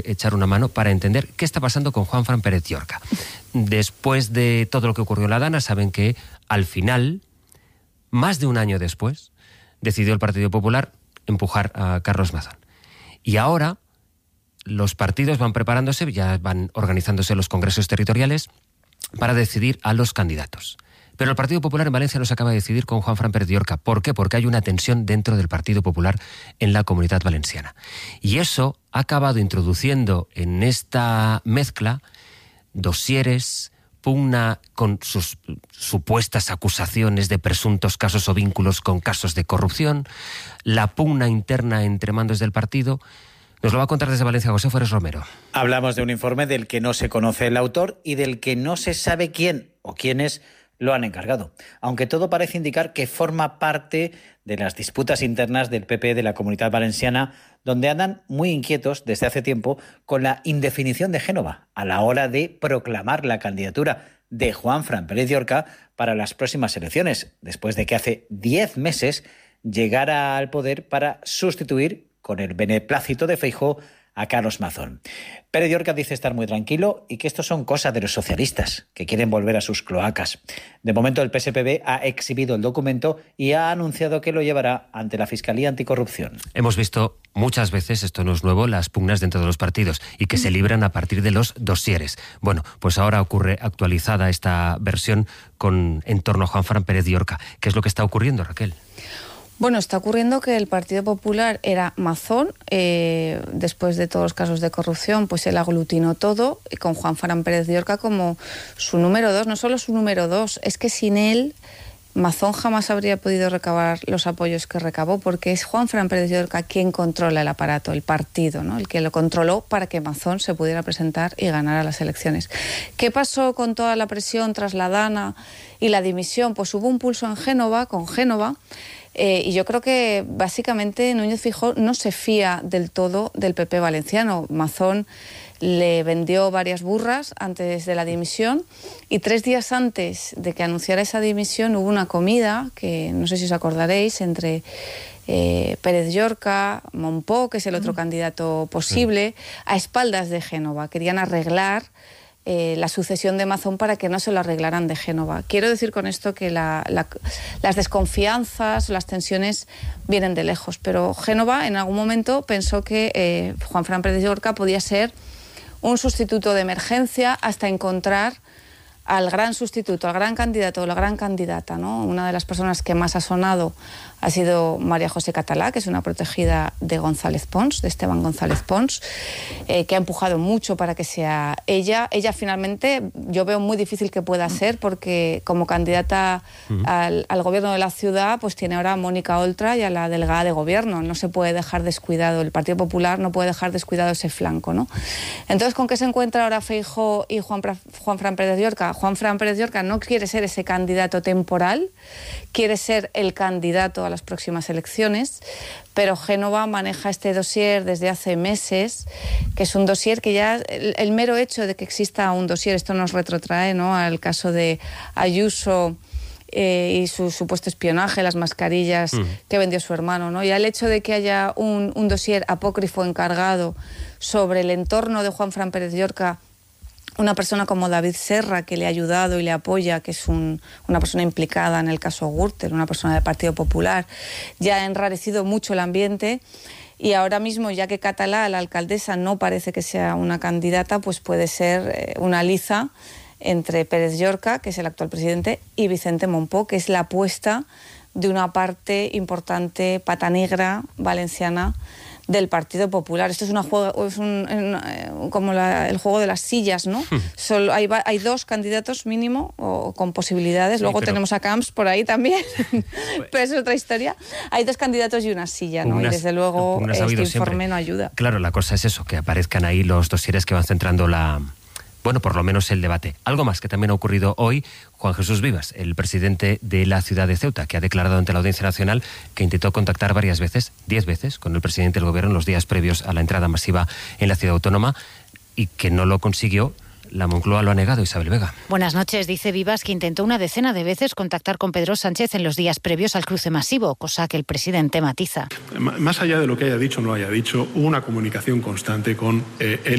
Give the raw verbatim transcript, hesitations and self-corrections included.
echar una mano para entender qué está pasando con Juanfran Pérez Llorca. Después de todo lo que ocurrió en La Dana, saben que al final, más de un año después, decidió el Partido Popular empujar a Carlos Mazón. Y ahora los partidos van preparándose, ya van organizándose los congresos territoriales para decidir a los candidatos. Pero el Partido Popular en Valencia no se acaba de decidir con Juanfran Pérez Llorca. ¿Por qué? Porque hay una tensión dentro del Partido Popular en la Comunitat Valenciana. Y eso ha acabado introduciendo en esta mezcla dosieres, pugna con sus supuestas acusaciones de presuntos casos o vínculos con casos de corrupción, la pugna interna entre mandos del partido. Nos lo va a contar desde Valencia José Fuertes Romero. Hablamos de un informe del que no se conoce el autor y del que no se sabe quién o quiénes lo han encargado, aunque todo parece indicar que forma parte de las disputas internas del P P de la Comunitat Valenciana, donde andan muy inquietos desde hace tiempo con la indefinición de Génova a la hora de proclamar la candidatura de Juanfran Pérez Llorca para las próximas elecciones, después de que hace diez meses llegara al poder para sustituir con el beneplácito de Feijóo a Carlos Mazón. Pérez Llorca dice estar muy tranquilo y que esto son cosas de los socialistas, que quieren volver a sus cloacas. De momento el P S P B ha exhibido el documento y ha anunciado que lo llevará ante la Fiscalía Anticorrupción. Hemos visto muchas veces, esto no es nuevo, las pugnas dentro de los partidos y que se libran a partir de los dosieres. Bueno, pues ahora ocurre actualizada esta versión con en torno a Juanfran Pérez Llorca. ¿Qué es lo que está ocurriendo, Raquel? Bueno, está ocurriendo que el Partido Popular era Mazón, eh, después de todos los casos de corrupción, pues él aglutinó todo, y con Juanfran Pérez Llorca como su número dos, no solo su número dos, es que sin él Mazón jamás habría podido recabar los apoyos que recabó, porque es Juanfran Pérez Llorca quien controla el aparato, el partido, ¿no? El que lo controló para que Mazón se pudiera presentar y ganara las elecciones. ¿Qué pasó con toda la presión tras la Dana y la dimisión? Pues hubo un pulso en Génova, con Génova, Eh, y yo creo que básicamente Núñez Feijóo no se fía del todo del P P valenciano. Mazón le vendió varias burras antes de la dimisión y tres días antes de que anunciara esa dimisión hubo una comida, que no sé si os acordaréis, entre eh, Pérez Llorca, Mompó, que es el otro mm. candidato posible, mm. a espaldas de Génova. Querían arreglar Eh, la sucesión de Mazón para que no se lo arreglaran de Génova. Quiero decir con esto que la, la, las desconfianzas, las tensiones vienen de lejos, pero Génova en algún momento pensó que eh, Juanfran Pérez Llorca podía ser un sustituto de emergencia hasta encontrar al gran sustituto, al gran candidato o la gran candidata, ¿no? Una de las personas que más ha sonado ha sido María José Catalá, que es una protegida de González Pons, de Esteban González Pons, eh, que ha empujado mucho para que sea ella. Ella finalmente, yo veo muy difícil que pueda ser, porque como candidata uh-huh. al, al gobierno de la ciudad, pues tiene ahora a Mónica Oltra y a la delegada de gobierno. No se puede dejar descuidado, el Partido Popular no puede dejar descuidado ese flanco, ¿no? Entonces, ¿con qué se encuentra ahora Feijóo y Juan, Juanfran Pérez Llorca? Juanfran Pérez Llorca no quiere ser ese candidato temporal, quiere ser el candidato a las próximas elecciones, pero Génova maneja este dossier desde hace meses, que es un dossier que ya, el, el mero hecho de que exista un dossier, esto nos retrotrae, ¿no?, al caso de Ayuso eh, y su supuesto espionaje, las mascarillas uh-huh. que vendió su hermano, ¿no? Y al hecho de que haya un, un dossier apócrifo encargado sobre el entorno de Juanfran Pérez Llorca, una persona como David Serra, que le ha ayudado y le apoya, que es un, una persona implicada en el caso Gürtel, una persona del Partido Popular, ya ha enrarecido mucho el ambiente. Y ahora mismo, ya que Catalá, la alcaldesa, no parece que sea una candidata, pues puede ser eh, una liza entre Pérez Llorca, que es el actual presidente, y Vicente Mompó, que es la apuesta de una parte importante, pata negra, valenciana, del Partido Popular. Esto es, una juego, es un, un, como la, el juego de las sillas, ¿no? Solo hay, hay dos candidatos mínimo o con posibilidades. Sí, Luego pero... tenemos a Camps por ahí también, pero es otra historia. Hay dos candidatos y una silla, ¿no? Unas, y desde luego este informe siempre. no ayuda. Claro, la cosa es eso, que aparezcan ahí los dosieres que van centrando la... Bueno, por lo menos el debate. Algo más que también ha ocurrido hoy, Juan Jesús Vivas, el presidente de la ciudad de Ceuta, que ha declarado ante la Audiencia Nacional que intentó contactar varias veces, diez veces, con el presidente del gobierno en los días previos a la entrada masiva en la ciudad autónoma y que no lo consiguió. La Moncloa lo ha negado, Isabel Vega. Buenas noches. Dice Vivas que intentó una decena de veces contactar con Pedro Sánchez en los días previos al cruce masivo, cosa que el presidente matiza. Más allá de lo que haya dicho o no haya dicho, hubo una comunicación constante con eh, él.